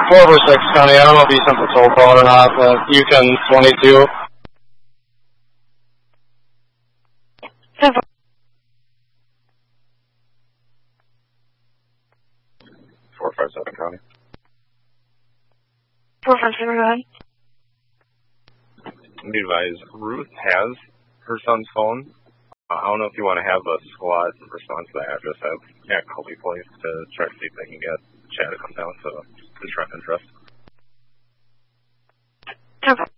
446, Tony. I don't know if you sent the toll call or not, but Yukon 22. 457, County. 457, go ahead. Be advised, Ruth has her son's phone. I don't know if you want to have a squad respond to the address at Colby Place to try to see if they can get Chad to come down to construct interest. Okay.